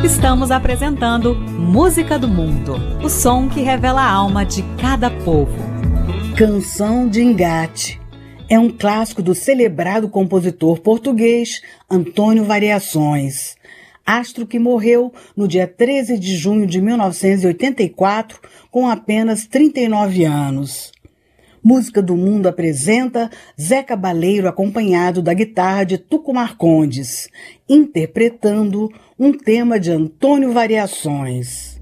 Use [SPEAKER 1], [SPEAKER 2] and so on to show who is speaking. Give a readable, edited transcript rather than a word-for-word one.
[SPEAKER 1] Estamos apresentando Música do Mundo, o som que revela a alma de cada povo.
[SPEAKER 2] Canção de Engate é um clássico do celebrado compositor português Antônio Variações, astro que morreu no dia 13 de junho de 1984 com apenas 39 anos. Música do Mundo apresenta Zé Cabaleiro acompanhado da guitarra de Tuco Marcondes, interpretando um tema de Antônio Variações.